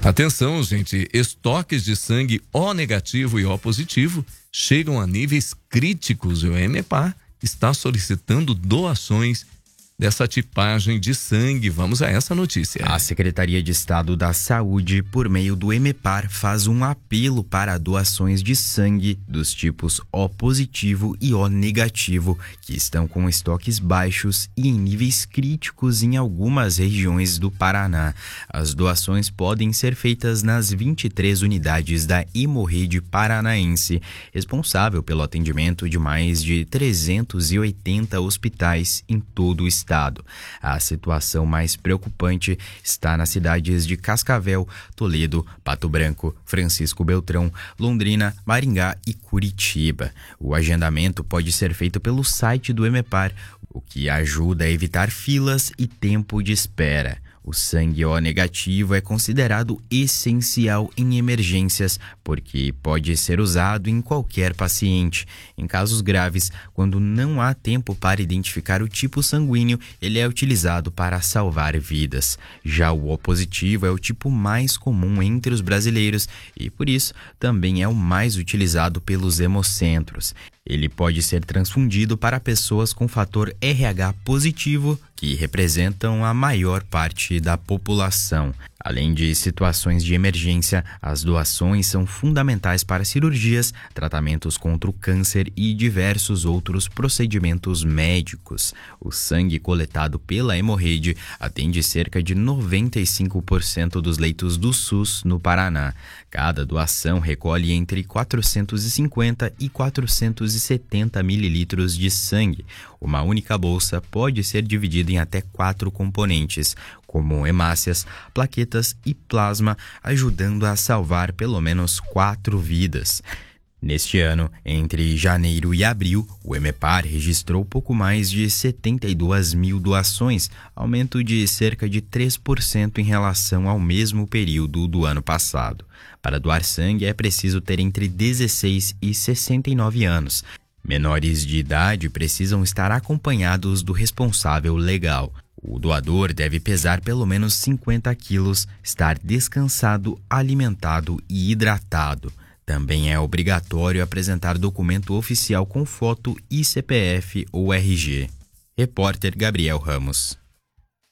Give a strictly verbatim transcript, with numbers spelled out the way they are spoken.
Atenção, gente, estoques de sangue O negativo e O positivo chegam a níveis críticos e o EMEPAR está solicitando doações dessa tipagem de sangue. Vamos a essa notícia. A Secretaria de Estado da Saúde, por meio do EMEPAR, faz um apelo para doações de sangue dos tipos O positivo e O negativo, que estão com estoques baixos e em níveis críticos em algumas regiões do Paraná. As doações podem ser feitas nas vinte e três unidades da Hemorrede Paranaense, responsável pelo atendimento de mais de trezentos e oitenta hospitais em todo o estado. Estado. A situação mais preocupante está nas cidades de Cascavel, Toledo, Pato Branco, Francisco Beltrão, Londrina, Maringá e Curitiba. O agendamento pode ser feito pelo site do EMEPAR, o que ajuda a evitar filas e tempo de espera. O sangue O negativo é considerado essencial em emergências, porque pode ser usado em qualquer paciente. Em casos graves, quando não há tempo para identificar o tipo sanguíneo, ele é utilizado para salvar vidas. Já o O positivo é o tipo mais comum entre os brasileiros e, por isso, também é o mais utilizado pelos hemocentros. Ele pode ser transfundido para pessoas com fator R H positivo, que representam a maior parte da população. Além de situações de emergência, as doações são fundamentais para cirurgias, tratamentos contra o câncer e diversos outros procedimentos médicos. O sangue coletado pela Hemorrede atende cerca de noventa e cinco por cento dos leitos do SUS no Paraná. Cada doação recolhe entre quatrocentos e cinquenta e quatrocentos e setenta mililitros de sangue. Uma única bolsa pode ser dividida em até quatro componentes, como hemácias, plaquetas e plasma, ajudando a salvar pelo menos quatro vidas. Neste ano, entre janeiro e abril, o EMEPAR registrou pouco mais de setenta e duas mil doações, aumento de cerca de três por cento em relação ao mesmo período do ano passado. Para doar sangue é preciso ter entre dezesseis e sessenta e nove anos. Menores de idade precisam estar acompanhados do responsável legal. O doador deve pesar pelo menos cinquenta quilos, estar descansado, alimentado e hidratado. Também é obrigatório apresentar documento oficial com foto e C P F ou R G. Repórter Gabriel Ramos.